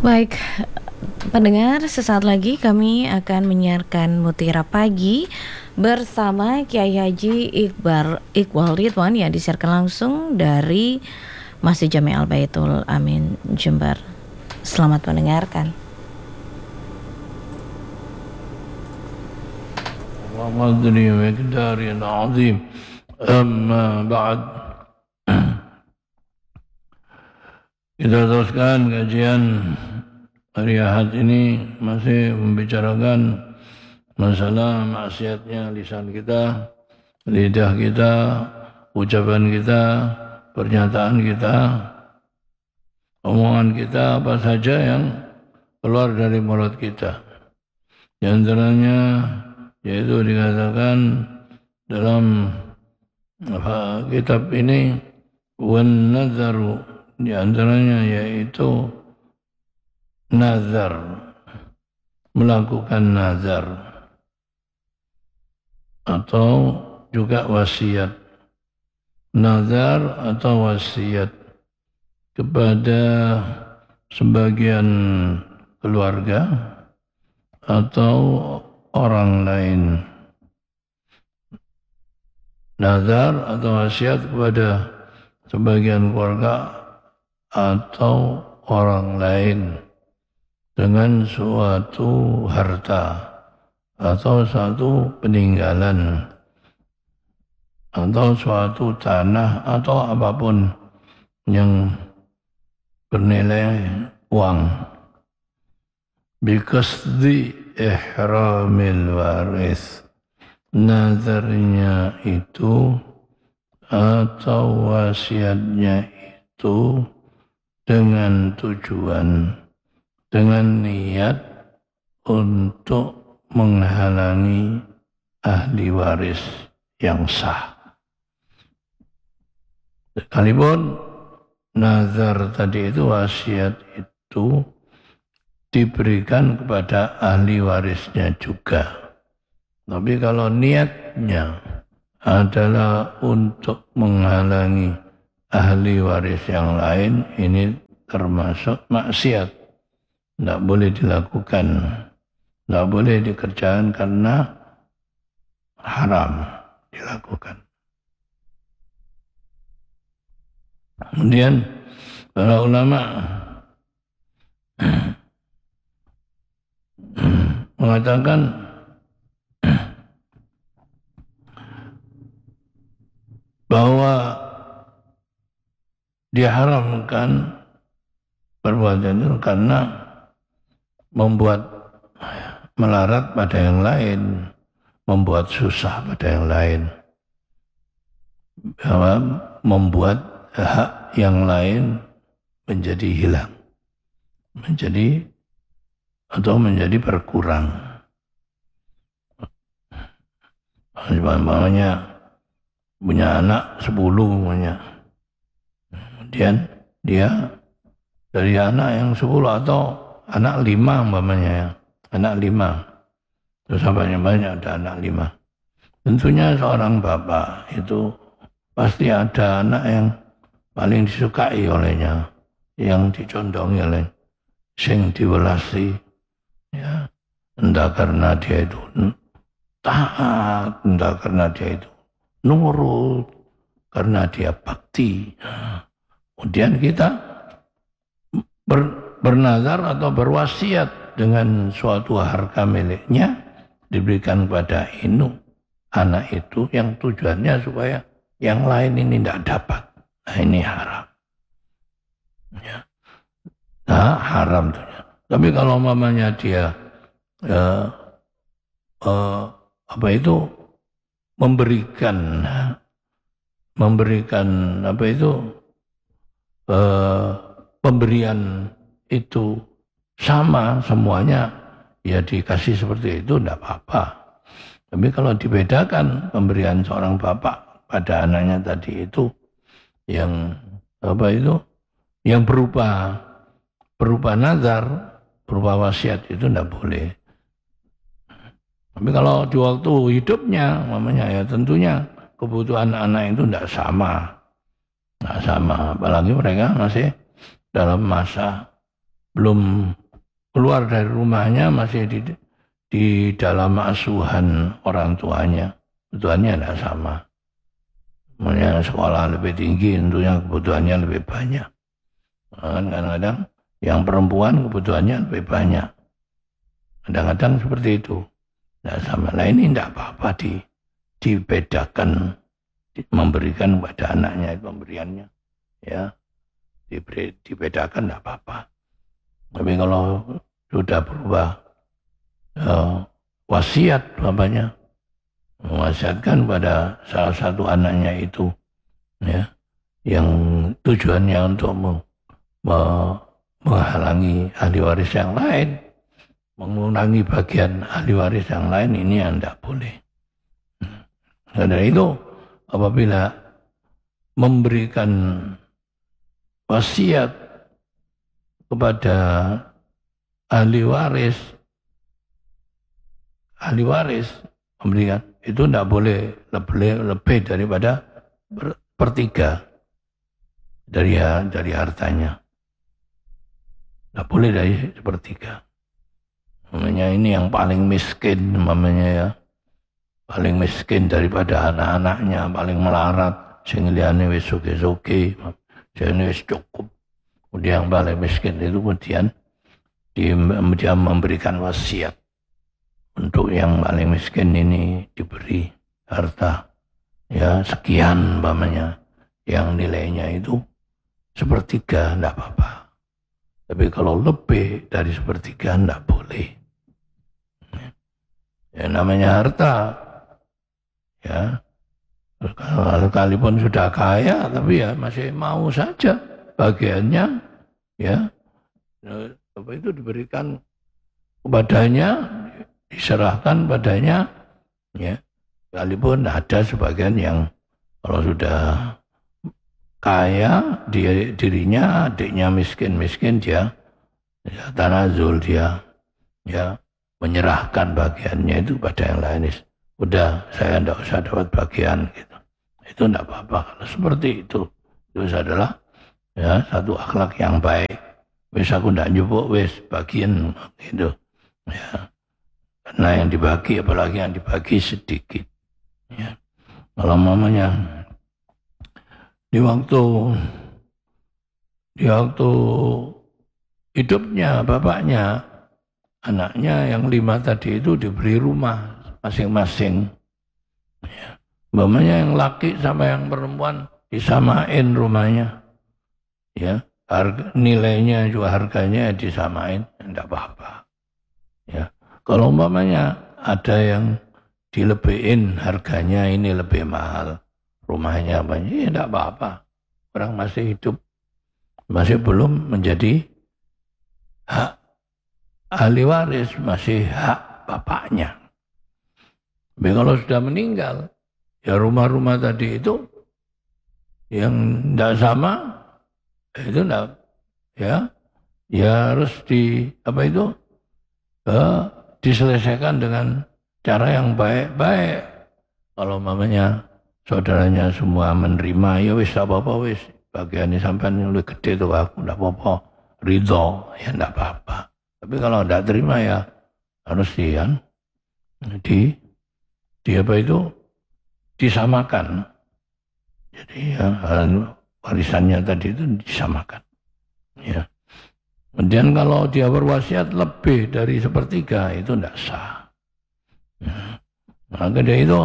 Baik, pendengar, sesaat lagi kami akan menyiarkan Mutiara Pagi bersama Kiai Haji Iqbal Ridwan yang disiarkan langsung dari Masjid Jami Al Baitul Amin Jember. Selamat mendengarkan. وقدري ومقداري العظيم أما بعد. Kita teruskan kajian hari Ahad ini masih membicarakan masalah maksiatnya lisan kita, lidah kita, ucapan kita, pernyataan kita, omongan kita, apa saja yang keluar dari mulut kita. Di antaranya yaitu dikatakan dalam kitab ini wan nazaru, di antaranya yaitu nazar, melakukan nazar atau juga wasiat. Nazar atau wasiat kepada sebagian keluarga atau orang lain. Nazar atau wasiat kepada sebagian keluarga atau orang lain dengan suatu harta atau suatu peninggalan atau suatu tanah atau apapun yang bernilai uang. Biqasdi ihramil waris, nazarnya itu atau wasiatnya itu dengan tujuan, dengan niat untuk menghalangi ahli waris yang sah. Sekalipun nazar tadi itu, wasiat itu diberikan kepada ahli warisnya juga. Tapi kalau niatnya adalah untuk menghalangi ahli waris yang lain, ini termasuk maksiat. Tidak boleh dilakukan, tidak boleh dikerjakan karena haram dilakukan. Kemudian para ulama mengatakan bahwa diharamkan perbuatan itu karena membuat melarat pada yang lain, membuat susah pada yang lain, bahwa membuat hak yang lain menjadi hilang, menjadi berkurang. Umpamanya punya anak 10 umpamanya. Kemudian dia dari anak yang 10 atau anak 5 umpamanya ya. Anak 5. Terus banyak ada anak 5. Tentunya seorang bapak itu pasti ada anak yang paling disukai olehnya, yang dicondongi oleh, sing diwelasi, ya. Entah karena dia itu taat, entah karena dia itu nurut, karena dia bakti. Kemudian kita bernazar atau berwasiat dengan suatu harta miliknya diberikan kepada anak itu, yang tujuannya supaya yang lain ini tidak dapat. Nah, ini haram. Ya. Nah, haram tuh. Tapi kalau mamanya dia memberikan pemberian itu sama semuanya, ya dikasih seperti itu tidak apa-apa. Tapi kalau dibedakan pemberian seorang bapak pada anaknya tadi itu yang yang berupa nazar, berupa wasiat, itu tidak boleh. Tapi kalau di waktu hidupnya, mamanya ya tentunya kebutuhan anak itu tidak sama. Apalagi mereka masih dalam masa belum keluar dari rumahnya, masih di dalam asuhan orang tuanya. Kebutuhannya tidak sama. Makanya sekolah lebih tinggi, tentunya kebutuhannya lebih banyak. Kadang-kadang yang perempuan kebutuhannya lebih banyak. Kadang-kadang seperti itu. Tidak sama. Nah ini tidak apa-apa dibedakan, memberikan kepada anaknya, pemberiannya. Ya, dibedakan tidak apa-apa. Tapi kalau sudah berubah wasiat bapaknya, mewasiatkan pada salah satu anaknya itu, ya, yang tujuannya untuk menghalangi ahli waris yang lain, mengurangi bagian ahli waris yang lain, ini yang tidak boleh. Karena itu apabila memberikan wasiat kepada ahli waris memberikan itu tidak boleh lebih daripada pertiga dari hartanya. Tidak boleh dari sepertiga. Namanya ini yang paling miskin, namanya ya. Paling miskin daripada anak-anaknya, paling melarat, sing liyane wis sugih-sugih, jane wis cukup. Kemudian yang paling miskin itu kemudian dia memberikan wasiat untuk yang paling miskin ini diberi harta ya sekian umpamanya, yang nilainya itu sepertiga tidak apa-apa. Tapi kalau lebih dari sepertiga tidak boleh. Ya namanya harta ya, sekalipun sudah kaya tapi ya masih mau saja bagiannya ya apa itu diberikan kepadanya, diserahkan padanya ya, sekalipun ada sebagian yang kalau sudah kaya dirinya, adiknya miskin dia ya, tanazul dia ya menyerahkan bagiannya itu pada yang lain. Udah saya tidak usah dapat bagian gitu. Itu tidak apa-apa. Kalau seperti itu adalah ya satu akhlak yang baik. Wis aku tidak nyupuk wis bagian gitu ya. Karena yang dibagi, apalagi yang dibagi sedikit ya. Kalau mamanya di waktu hidupnya bapaknya, anaknya yang 5 tadi itu diberi rumah masing-masing ya. Umpamanya yang laki sama yang perempuan disamain rumahnya ya, nilainya juga harganya disamain, tidak apa-apa ya. Kalau umpamanya ada yang dilebihin harganya, ini lebih mahal rumahnya banyak, ya tidak apa-apa. Orang masih hidup, masih belum menjadi hak ahli waris, masih hak bapaknya. Tapi kalau sudah meninggal, ya rumah-rumah tadi itu yang tidak sama, itu tidak, ya harus diselesaikan dengan cara yang baik-baik. Kalau mamanya saudaranya semua menerima, ya wis apa-apa wis, bagiannya sampean lebih gede tuh aku, tidak apa-apa, ridho, ya tidak apa-apa. Tapi kalau tidak terima ya harus disamakan. Jadi ya warisannya tadi itu disamakan. Ya. Kemudian kalau dia berwasiat lebih dari sepertiga itu tidak sah. Ya. Maka dia itu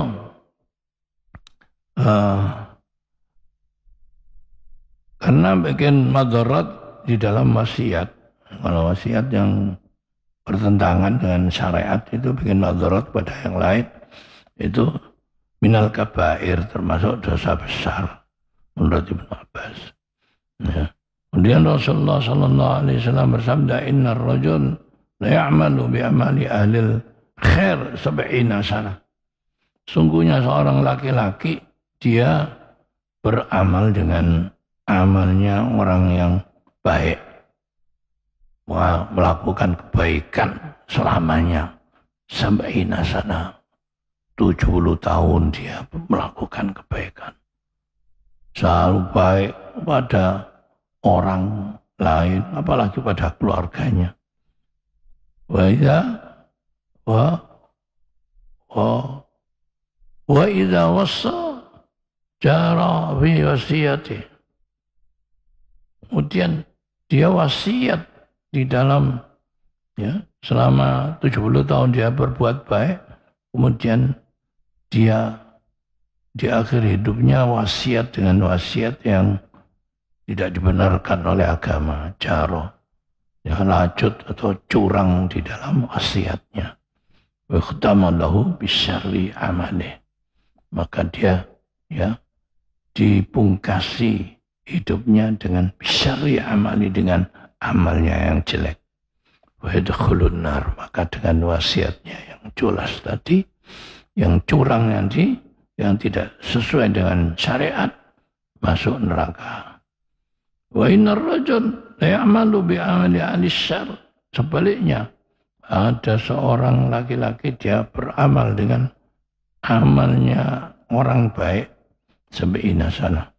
karena bikin madarat di dalam wasiat. Kalau wasiat yang bertentangan dengan syariat itu bikin madarat pada yang lain, itu minal kabair, termasuk dosa besar menurut Ibnu Abbas. Ya. Kemudian Rasulullah sallallahu alaihi wasallam bersabda, "Innar rajul la ya'malu bi amali ahlil khair 70 sana." Sungguhnya seorang laki-laki dia beramal dengan amalnya orang yang baik, melakukan kebaikan selamanya 70 sana. 70 tahun dia melakukan kebaikan. Selalu baik pada orang lain, apalagi pada keluarganya. Wa idza wa wa wa idza wassa jara fi wasiyati. Kemudian dia wasiat di dalam, ya, selama 70 tahun dia berbuat baik, kemudian dia di akhir hidupnya wasiat dengan wasiat yang tidak dibenarkan oleh agama, jaro, ya, lacut atau curang di dalam wasiatnya. Wa khatamallahu bisyarri amali. Maka dia, ya, dipungkasi hidupnya dengan bisyarri amali, dengan amalnya yang jelek. Wa yadkhulun nar, maka dengan wasiatnya yang culas tadi, yang curang nanti, yang tidak sesuai dengan syariat, masuk neraka. Wa innar rajul la ya'malu bi amali ahli syarr. Sebaliknya, ada seorang laki-laki dia beramal dengan amalnya orang baik, sab'ina sana.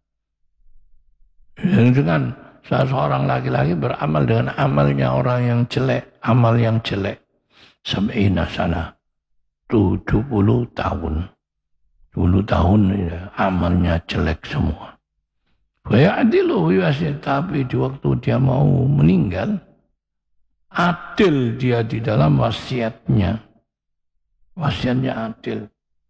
Dengan seorang laki-laki beramal dengan amalnya orang yang jelek, amal yang jelek, sab'ina sana, 70 tahun. 10 tahun ya, amalnya jelek semua. Wa adilu wasiat, tapi di waktu dia mau meninggal, adil dia di dalam wasiatnya. Wasiatnya adil.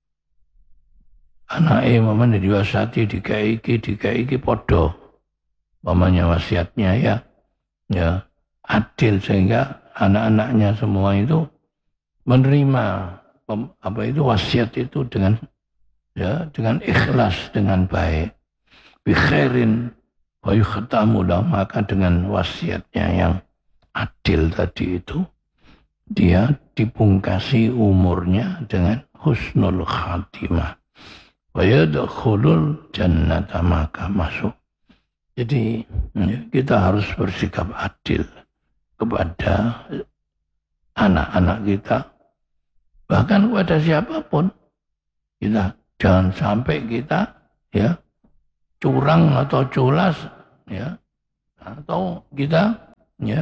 Anake mamane diwasiati dikai podo. Mamanya wasiatnya ya adil, sehingga anak-anaknya semua itu menerima wasiat itu dengan ikhlas, dengan baik. Bi khairin wa yukhtamu lahu, maka dengan wasiatnya yang adil tadi itu dia dipungkasi umurnya dengan husnul khatimah. Wa yadkhulul jannata, maka masuk. Jadi kita harus bersikap adil kepada anak-anak kita, bahkan kepada siapapun. Kita jangan sampai kita, ya, curang atau culas, ya, atau kita, ya,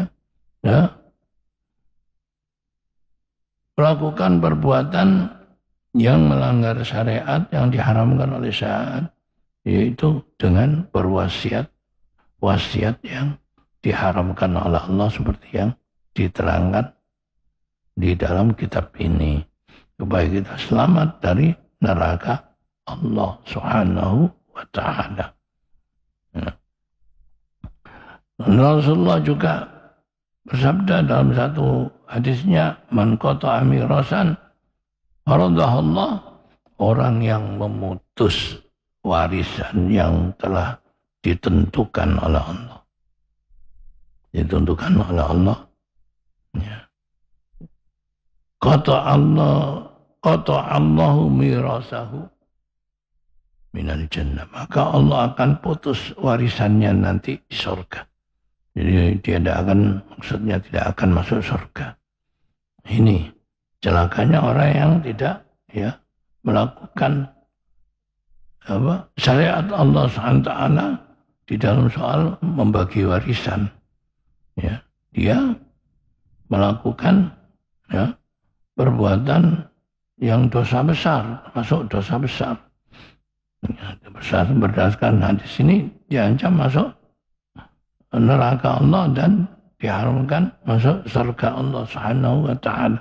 melakukan perbuatan yang melanggar syariat, yang diharamkan oleh syariat, yaitu dengan berwasiat wasiat yang diharamkan oleh Allah, seperti yang diterangkan di dalam kitab ini, supaya kita selamat dari neraka Allah Subhanahu wa ta'ala. Rasulullah juga bersabda dalam satu hadisnya, man qata'a mirasan faradahullah, orang yang memutus warisan yang telah ditentukan oleh Allah. Ditentukan oleh Allah. Ya. Qata'allahu mirasahu minal jannah. Maka Allah akan putus warisannya nanti di surga. Jadi dia maksudnya tidak akan masuk surga. Ini celakanya orang yang tidak, ya, melakukan syariat Allah SWT di dalam soal membagi warisan. Ya, dia melakukan, ya, perbuatan yang dosa besar, masuk dosa besar. Ya, besar berdasarkan hadis ini diancam masuk neraka Allah dan diharamkan masuk surga Allah Subhanahu wa ta'ala.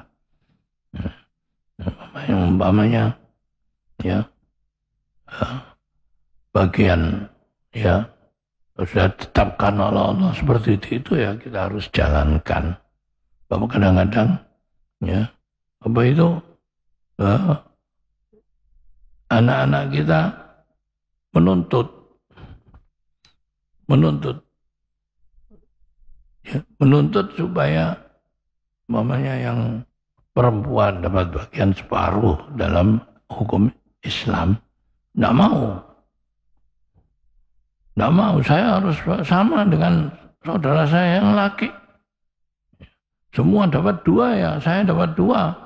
Umpamanya, ya, bagian, ya, sudah ditetapkan oleh Allah seperti itu, ya, kita harus jalankan. Bapak kadang-kadang, ya, anak-anak kita menuntut, ya, menuntut supaya mamanya yang perempuan dapat bagian separuh dalam hukum Islam. Tidak mau. Tidak mau, saya harus sama dengan saudara saya yang laki. Semua dapat 2, ya, saya dapat 2.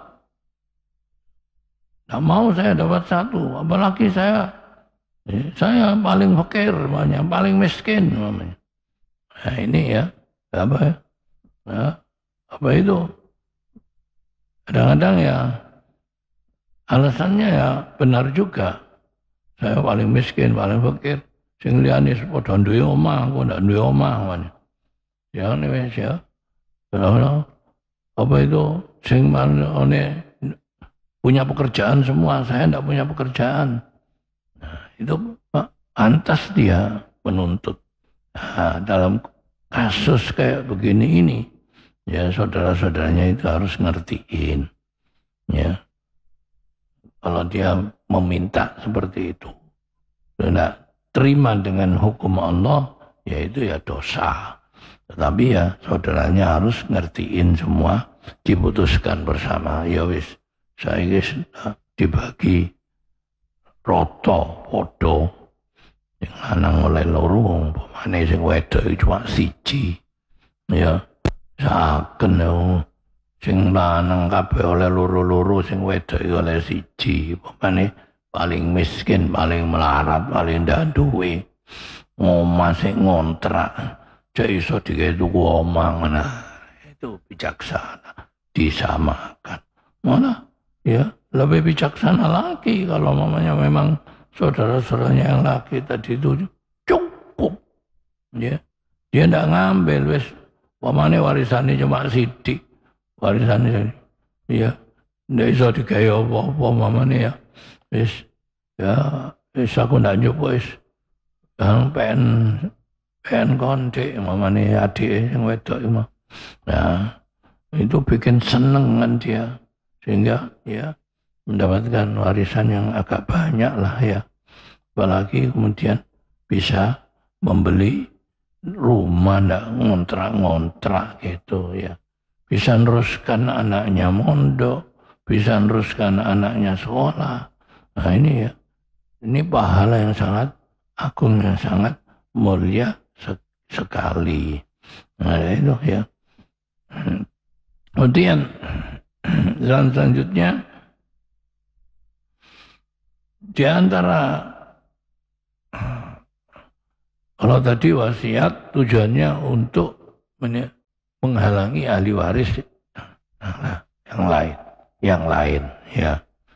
Tidak mau saya dapat 1, apalagi saya paling fakir, paling miskin. Nah, ini, ya, apa ya, apa itu, kadang-kadang ya alasannya ya benar juga. Saya paling miskin, paling fakir. Sing liyane padha duwe omah, aku ndak duwe omah man. Ya wis ya. Kalau apa itu sing one punya pekerjaan semua, saya ndak punya pekerjaan. Nah, itu pantas dia menuntut. Nah, dalam kasus kayak begini ini, ya saudara-saudaranya itu harus ngertiin, ya. Kalau dia meminta seperti itu, tidak terima dengan hukum Allah, ya itu ya dosa. Tetapi ya saudaranya harus ngertiin semua, diputuskan bersama. Ya wis, saya dibagi roto, podo, yang lanang oleh loro, pemane sing wedok cuma siji, ya saken ya. Sing lanang kabeh oleh loro-loro, sing wedok oleh siji. Pemane paling miskin, paling melarat, paling ndak duwe omah sing ngontrak, cek iso digawe tuku omah. Nah, itu bijaksana, disamakan. Mana ya lebih bijaksana lagi kalau mamanya memang saudara-saudaranya yang laki tadi itu cukup, ya dia ndak ngambil wis, pemane warisannya cuma sidik. Warisan ya ndak iso digawe apa-apa mamane ya wis, ya wis aku ndak nyoba wis pengen kondik mamane adik yang wedok itu. Nah itu bikin seneng kan dia, sehingga ya mendapatkan warisan yang agak banyak lah ya, apalagi kemudian bisa membeli rumah, ndak ngontrak-ngontrak gitu ya. Bisa neruskan anaknya mondok, bisa neruskan anaknya sekolah. Nah ini ya, ini pahala yang sangat agung, yang sangat mulia sekali. Nah itu ya. Kemudian selanjutnya di antara, kalau tadi wasiat tujuannya untuk menghalangi ahli waris yang lain ya,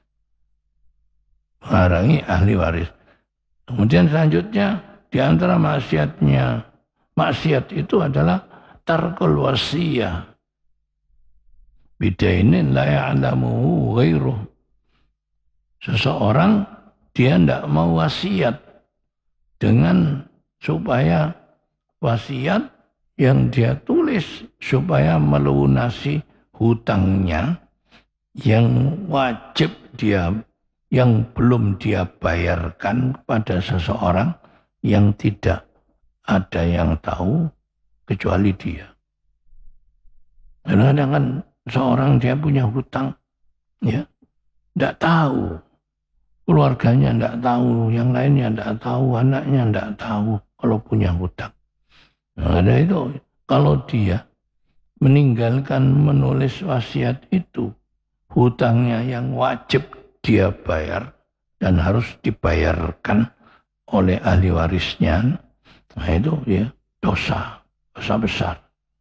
menghalangi ahli waris. Kemudian selanjutnya di antara maksiat itu adalah tarkul wasiyah bidainin la ya'lamuhu ghairuh. Seseorang dia tidak mau wasiat dengan supaya wasiat yang dia tulis supaya melunasi hutangnya yang wajib dia, yang belum dia bayarkan kepada seseorang yang tidak ada yang tahu kecuali dia. Kadang-kadang kan seorang dia punya hutang, ya, tidak tahu, keluarganya tidak tahu, yang lainnya tidak tahu, anaknya tidak tahu kalau punya hutang. Nah, ada itu, kalau dia meninggalkan menulis wasiat itu, hutangnya yang wajib dia bayar dan harus dibayarkan oleh ahli warisnya, nah itu ya dosa besar.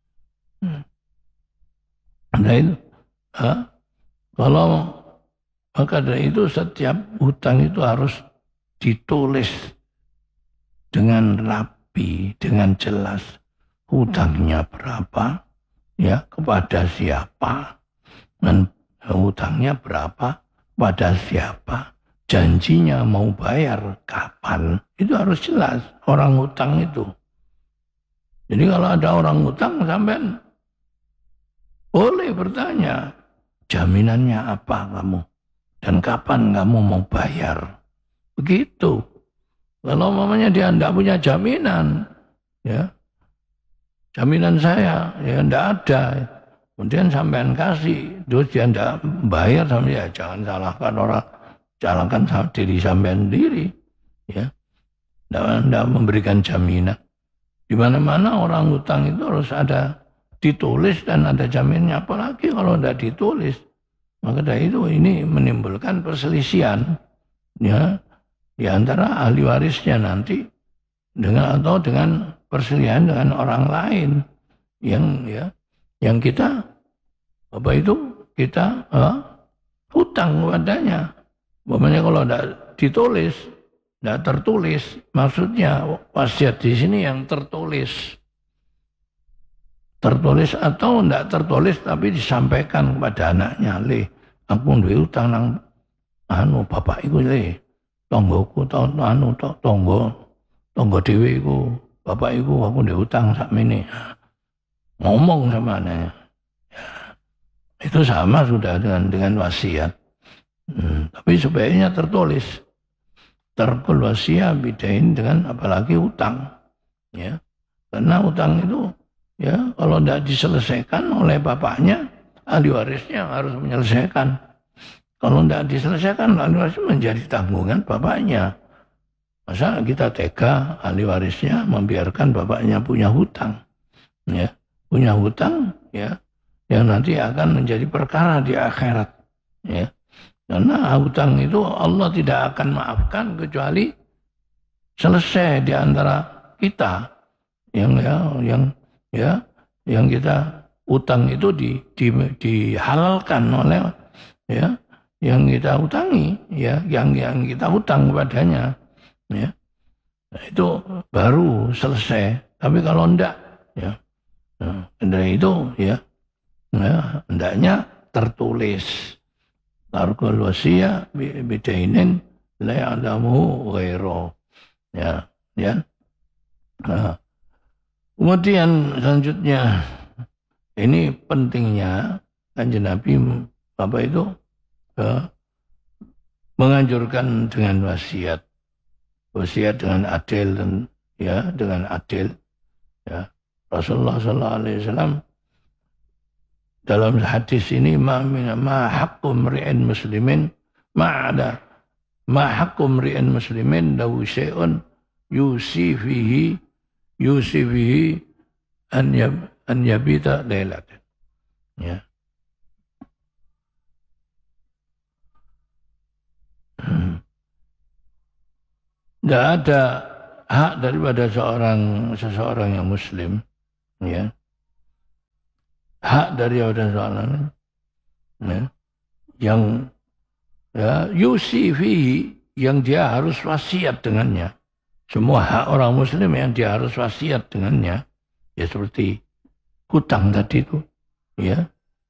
Nah itu, kalau maka dari itu setiap hutang itu harus ditulis dengan rapi, dengan jelas hutangnya berapa, ya, kepada siapa, dan hutangnya berapa, pada siapa, janjinya mau bayar kapan, itu harus jelas orang hutang itu. Jadi kalau ada orang hutang sampean boleh bertanya, jaminannya apa kamu dan kapan kamu mau bayar, begitu. Kalau mamanya dia tidak punya jaminan, ya, jaminan saya ya tidak ada, kemudian sampean kasih, terus dia tidak bayar, sampai ya jangan salahkan orang, salahkan diri sampean sendiri, ya, tidak memberikan jaminan. Di mana-mana orang hutang itu harus ada ditulis dan ada jaminnya, apalagi kalau tidak ditulis, maka dari itu ini menimbulkan perselisihan, ya, di antara ahli warisnya nanti dengan perselisihan dengan orang lain yang kita apa itu kita hutang kepadanya. Umpamanya kalau tidak ditulis, tidak tertulis, maksudnya wasiat di sini yang tertulis. Tertulis atau tidak tertulis tapi disampaikan kepada anaknya, le, aku duwe utang nang bapak iku le, tonggoku tonggo dhewe iku, bapak iku aku duwe utang sakmene. Ngomong sama anaknya. Itu sama sudah dengan wasiat. Tapi sebaiknya tertulis. Tarkul wasiat bedain dengan apalagi utang. Ya. Karena utang itu ya kalau tidak diselesaikan oleh bapaknya, ahli warisnya harus menyelesaikan. Kalau tidak diselesaikan, ahli warisnya menjadi tanggungan bapaknya. Masa kita tega ahli warisnya membiarkan bapaknya punya hutang, ya, punya hutang, ya, yang nanti akan menjadi perkara di akhirat, ya. Karena hutang itu Allah tidak akan maafkan kecuali selesai di antara kita yang kita utang itu dihalalkan oleh ya yang kita utangi, ya, yang kita utang kepadanya, ya. Nah, itu baru selesai. Tapi kalau enggak, ya, dari itu, ya, hendaknya tertulis. Tarkul wasiyah bidainin la ya'lamu ghairu. Ya, ya. Nah, kemudian selanjutnya ini pentingnya Kanjeng Nabi apa itu menganjurkan dengan wasiat dengan adil dan ya dengan adil, ya. Rasulullah sallallahu alaihi wasallam dalam hadis ini ma haqqu mri'in muslimin ma haqqu mri'in muslimin lahu syai'un yusi fihi an yabita lailatan, ya. Tidak ada hak daripada seseorang yang muslim, ya. Hak daripada seseorang, ya, yang ya yusi fihi, yang dia harus wasiat dengannya. Semua hak orang muslim yang dia harus wasiat dengannya, ya seperti hutang tadi itu, ya.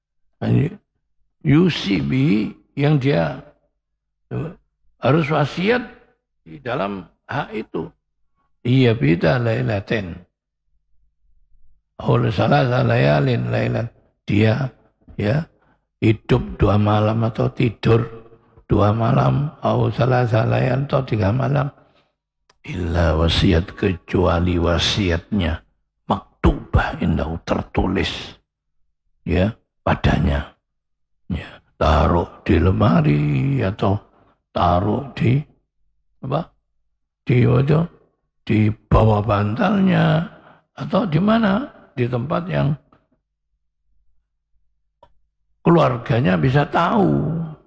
Yusi bihi, yang dia harus wasiat di dalam hak itu. Iya bida lailatin. Oleh salah layalin lailan. Dia, ya, hidup 2 malam atau tidur 2 malam. Atau salah layalin atau 3 malam. Illa wasiat, kecuali wasiatnya maktubah indahu, tertulis, ya, padanya, ya, taruh di lemari atau taruh di apa, di bawah bantalnya atau di mana, di tempat yang keluarganya bisa tahu,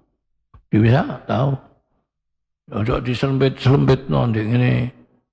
ojo diselembit non ini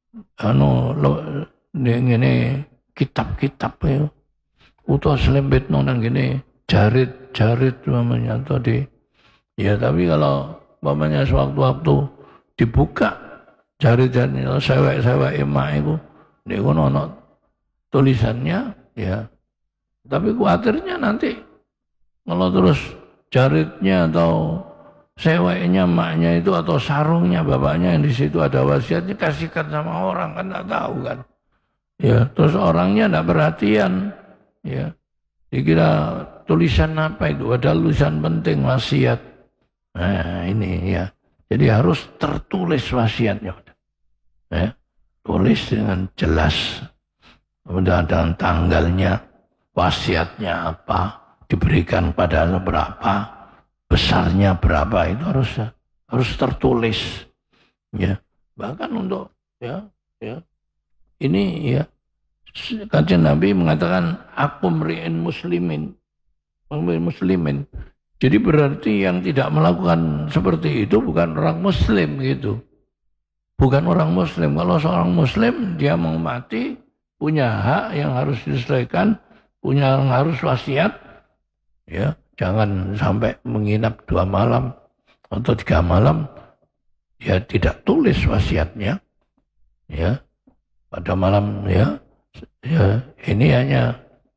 ini kitab ya, atau selembit non gini jarit namanya atau di, ya, tapi kalau namanya sewaktu-waktu dibuka jarit-jaritnya sewek emak itu, dia ono tulisannya, ya. Tapi khawatirnya nanti kalau terus jaritnya atau seweknya emaknya itu atau sarungnya bapaknya yang di situ ada wasiatnya, kasihkan sama orang, kan nggak tahu kan, ya. Terus orangnya nggak perhatian, ya. Dikira tulisan apa itu, ada tulisan penting wasiat. Nah ini, ya. Jadi harus tertulis wasiatnya, ya. Tulis dengan jelas, kemudian dengan tanggalnya, wasiatnya apa, diberikan pada berapa, besarnya berapa, itu harus tertulis, ya. Bahkan untuk ya ini, ya, Kanjeng Nabi mengatakan aku mri'in muslimin. Jadi berarti yang tidak melakukan seperti itu bukan orang muslim, gitu. Bukan orang muslim. Kalau seorang muslim dia mau mati, punya hak yang harus diselesaikan punya harus wasiat, ya jangan sampai menginap 2 malam atau 3 malam, ya tidak tulis wasiatnya, ya pada malam ya ini hanya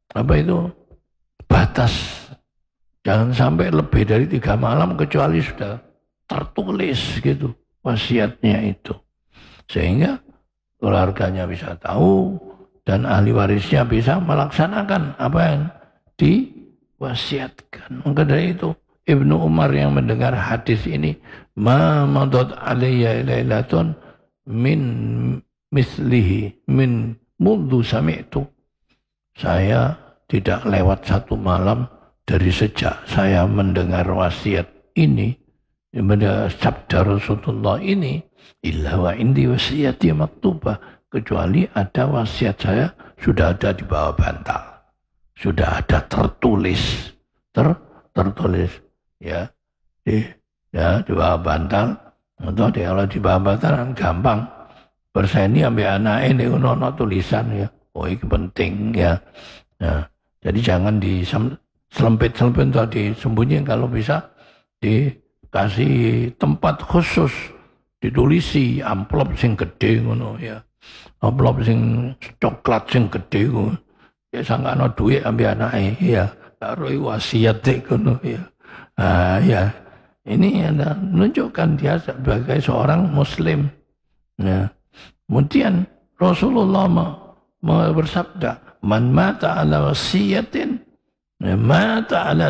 batas, jangan sampai lebih dari 3 malam kecuali sudah tertulis gitu wasiatnya itu, sehingga keluarganya bisa tahu dan ahli warisnya bisa melaksanakan apa yang diwasiatkan. Maka dari itu Ibnu Umar yang mendengar hadis ini, ma madad alayya lailatun min mislihi min mundu sami'tu, saya tidak lewat 1 malam dari sejak saya mendengar wasiat ini, sabda Rasulullah ini, illa wa indi wasiyati maktubah, kecuali ada wasiat saya sudah ada di bawah bantal, sudah ada tertulis, tertulis ya di bawah bantal. Untuk kalau di bawah bantal kan gampang berseni ambil anak ini ono tulisan ya, oh ini penting ya. Nah, jadi jangan selempit-selempit atau disembunyikan, kalau bisa dikasih tempat khusus, ditulisi amplop sing gede ngono ya, amplop sing coklat sing gede ngono ya, sangkano duit ambil anake ya, karo wasiat ngono ya. Nah, ya ini ada menunjukkan dia sebagai seorang muslim. Nah, kemudian Rasulullah bersabda, man mata ala wasiyatin mata ala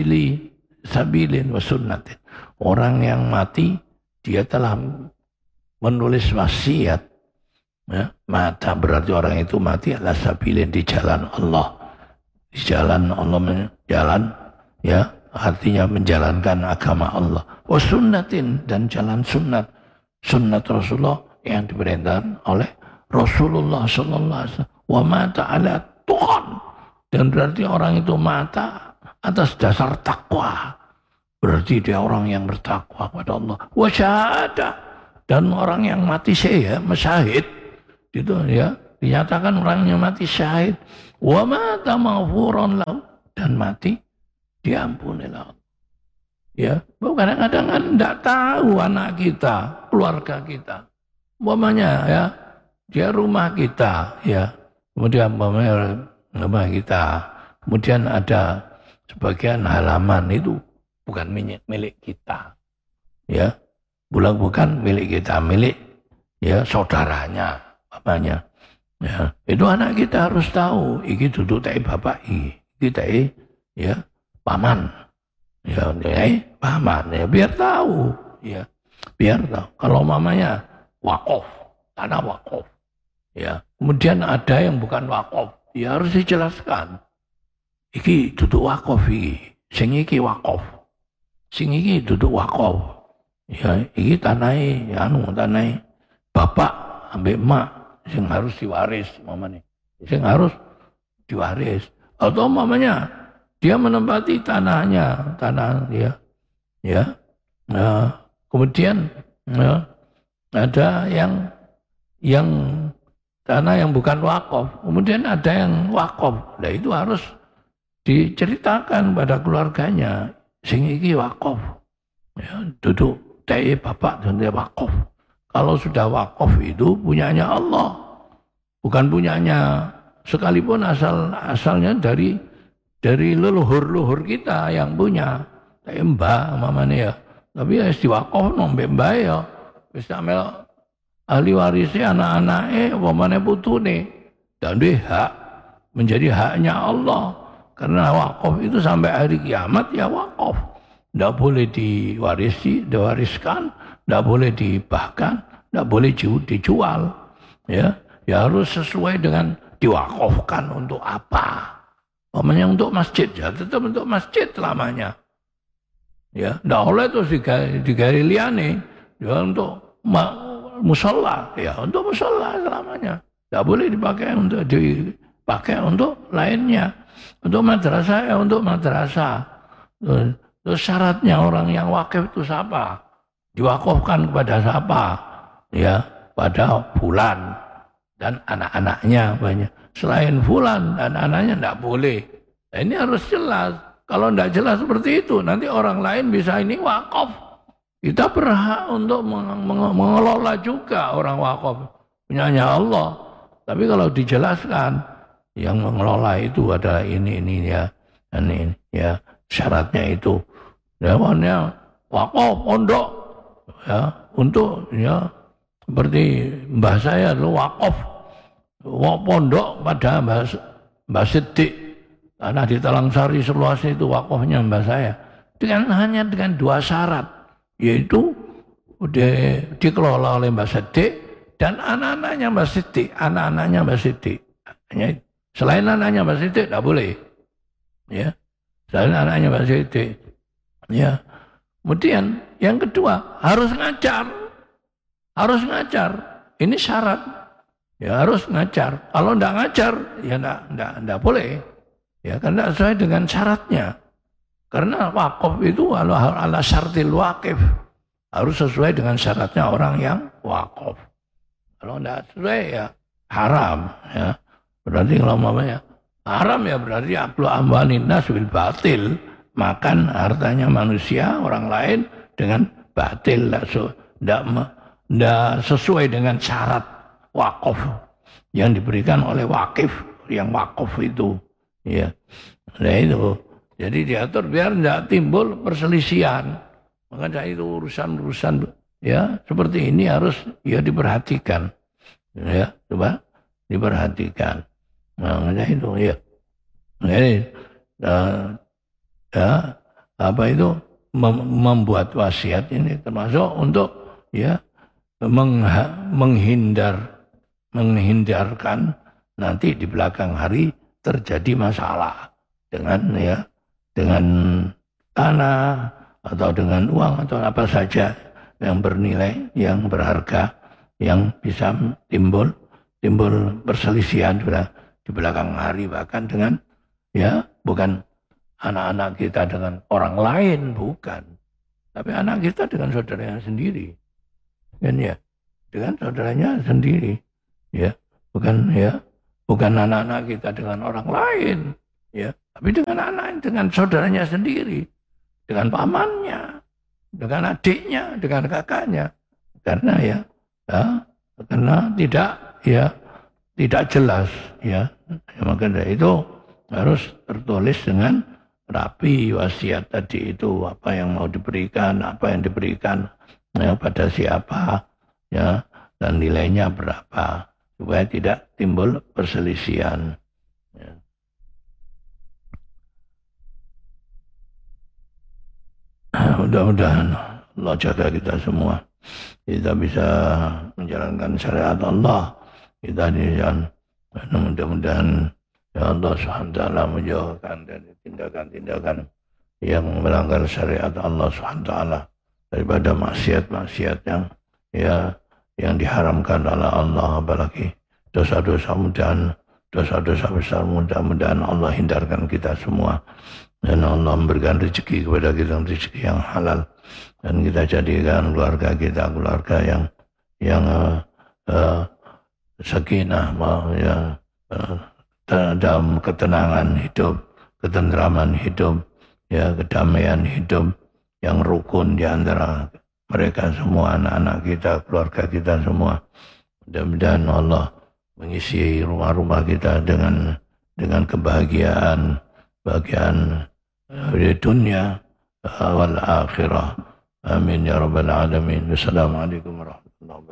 sabilin wa sunnatin. Orang yang mati dia telah menulis wasiat, ya, mata berarti orang itu mati ala sabilin, di jalan Allah, di jalan Allah, jalan ya artinya menjalankan agama Allah, wa sunnatin, dan jalan sunnat Rasulullah yang diperintahkan oleh Rasulullah sallallahu alaihi wasallam, wa mata ala tuhan, dan berarti orang itu mata atas dasar takwa, berarti dia orang yang bertakwa kepada Allah, wa syahadah, dan orang yang mati syahid itu ya, dinyatakan orang yang mati syahid, wa mata maghfuran lahu, dan mati diampunilah. Ya, kadang-kadang kan tidak tahu anak kita, keluarga kita, umpamanya ya, dia rumah kita ya, kemudian rumah kita, kemudian ada sebagian halaman itu bukan milik kita, ya, bukan milik kita, milik ya saudaranya, apanya, ya, itu anak kita harus tahu, iki duduk tai bapak, iki tai ya paman, ya paman, ya biar tahu, ya biar tahu. Kalau mamanya wakaf, tanah wakaf, ya, kemudian ada yang bukan wakaf, ya harus dijelaskan. Iki duduk wakaf iki, sing iki wakaf, sing iki duduk wakaf, ya iki tanahnya, tanahnya bapak ambek emak, sing harus diwaris, mamanya, sing harus diwaris. Atau mamanya dia menempati tanah dia, ya. Nah, kemudian ya, ada yang tanah yang bukan wakaf, kemudian ada yang wakaf. Nah, itu harus diceritakan pada keluarganya, sing iki wakaf, ya, duduk teh bapak dan dia wakaf. Kalau sudah wakaf itu punyanya Allah, bukan punyanya, sekalipun asalnya dari leluhur kita yang punya, kayak mbah mamane ya, tapi ya diwakaf nombek mbah ya, bisa ambil ahli warisnya anak-anaknya, mamane putune, dan dia hak menjadi haknya Allah, karena wakaf itu sampai hari kiamat ya wakaf, tidak boleh diwariskan, tidak boleh dibahkan, tidak boleh dijual, ya harus sesuai dengan diwakafkan untuk apa. Namanya untuk masjid, ya tetap untuk masjid selamanya. Ya, ndak oleh terus digali liane, ya untuk musola, ya untuk musola selamanya. Ndak boleh dipakai untuk lainnya. Untuk madrasah ya untuk madrasah. Terus syaratnya orang yang wakif itu siapa? Diwakafkan kepada siapa? Ya, pada bulan. dan anak-anaknya banyak. Selain fulan dan anaknya tidak boleh. Nah, ini harus jelas. Kalau tidak jelas seperti itu, nanti orang lain bisa ini wakaf. Kita berhak untuk mengelola juga orang wakaf. Punyanya Allah. Tapi kalau dijelaskan, yang mengelola itu adalah ini ya, ini ya syaratnya itu. Ya, makanya wakaf pondok ya untuk ya seperti mbah saya dulu wakaf pondok pada Mbah Siddiq karena di Talangsari seluas itu wakafnya mbah saya hanya dengan 2 syarat, yaitu dikelola oleh Mbah Siddiq dan anak-anaknya Mbah Siddiq. Selain anaknya Mbah Siddiq tidak boleh, ya. Selain anaknya Mbah Siddiq, ya. Kemudian yang kedua harus ngajar. Ini syarat. Ya harus ngajar. Kalau tidak ngajar, ya tidak boleh. Ya karena sesuai dengan syaratnya. Karena wakaf itu ala syartil wakif. Harus sesuai dengan syaratnya orang yang wakaf. Kalau tidak sesuai ya haram. Ya. Berarti kalau namanya haram ya berarti aklu amwalin nas bil batil. Makan hartanya manusia, orang lain dengan batil. Tidak sesuai dengan syarat wakaf yang diberikan oleh wakif, yang wakaf itu. Ya. Nah itu. Jadi diatur biar tidak timbul perselisihan. Maka itu urusan-urusan ya seperti ini harus ya diperhatikan. Ya, coba diperhatikan. Nah, itu ya. Jadi ya apa itu membuat wasiat ini termasuk untuk ya menghindarkan nanti di belakang hari terjadi masalah dengan tanah atau dengan uang atau apa saja yang bernilai, yang berharga, yang bisa timbul perselisihan di belakang hari, bahkan dengan ya bukan anak-anak kita dengan orang lain, bukan. Tapi anak kita dengan saudaranya sendiri. Kan ya? Dengan saudaranya sendiri. Ya, bukan anak-anak kita dengan orang lain, ya. Tapi dengan saudaranya sendiri, dengan pamannya, dengan adiknya, dengan kakaknya. Karena karena tidak jelas, ya. Maka dari itu harus tertulis dengan rapi wasiat tadi itu, apa yang mau diberikan, apa yang diberikan ya, pada siapa ya, dan nilainya berapa supaya tidak timbul perselisihan ya. Mudah-mudahan Allah jaga kita semua, kita bisa menjalankan syariat Allah, kita mudah-mudahan ya Allah SWT menjauhkan dari tindakan-tindakan yang melanggar syariat Allah SWT daripada maksiat-maksiat yang diharamkan oleh Allah, apalagi dosa-dosa besar, mudah-mudahan Allah hindarkan kita semua dan Allah memberikan rezeki kepada kita, rezeki yang halal, dan kita jadikan keluarga kita keluarga yang sakinah, dalam ketenangan hidup, ketentraman hidup, ya, kedamaian hidup yang rukun di antara mereka semua, anak-anak kita, keluarga kita semua. Mudah-mudahan Allah mengisi rumah-rumah kita dengan kebahagiaan di dunia wal akhirah. Amin ya rabbal alamin. Wassalamualaikum warahmatullahi wabarakatuh.